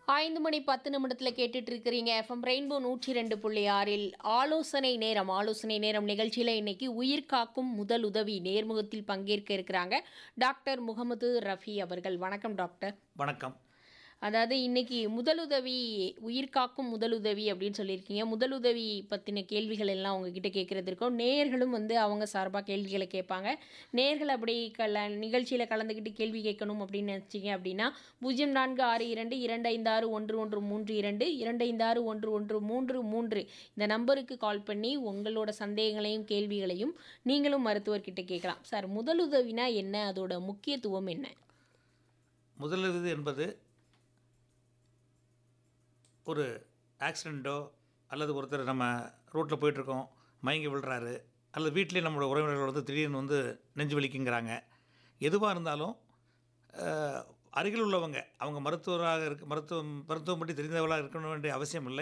5 மணி 10 நிமிடத்தில் கேட்டுட்டு இருக்கிறீங்க எஃப்எம் ரெயின்போ 102.6இல் ஆலோசனை நேரம் நிகழ்ச்சியில் இன்னைக்கு உயிர் காக்கும் முதல் உதவி நேர்முகத்தில் பங்கேற்க இருக்கிறாங்க டாக்டர் முகமது ரஃபி அவர்கள். வணக்கம் டாக்டர். வணக்கம். அதாவது இன்னைக்கு முதலுதவி உயிர் காக்கும் முதலுதவி அப்படின்னு சொல்லியிருக்கீங்க. முதலுதவி பற்றின கேள்விகள் எல்லாம் உங்ககிட்ட கேட்குறது இருக்கும். நேயர்களும் அவங்க சார்பாக கேள்விகளை கேட்பாங்க. நேயர்கள் அப்படி நிகழ்ச்சியில் கலந்துக்கிட்டு கேள்வி கேட்கணும் அப்படின்னு நினச்சிங்க அப்படின்னா 0462256113 256113 இந்த நம்பருக்கு கால் பண்ணி உங்களோட சந்தேகங்களையும் கேள்விகளையும் நீங்களும் மருத்துவர்கிட்ட கேட்கலாம். சார், முதலுதவினா என்ன, அதோட முக்கியத்துவம் என்ன? முதலுதவி என்பது ஒரு ஆக்சிடெண்ட்டோ அல்லது ஒருத்தர் நம்ம ரோட்டில் போயிட்டுருக்கோம், மயங்கி விழுறாரு, அல்லது வீட்டிலே நம்மளோட உறவினர்கள் திடீர்னு நெஞ்சு வலிக்குங்கிறாங்க. எதுவாக இருந்தாலும் அருகில் உள்ளவங்க அவங்க மருத்துவராக மருத்துவம் பற்றி தெரிந்தவர்களாக இருக்கணும் வேண்டிய அவசியம் இல்லை.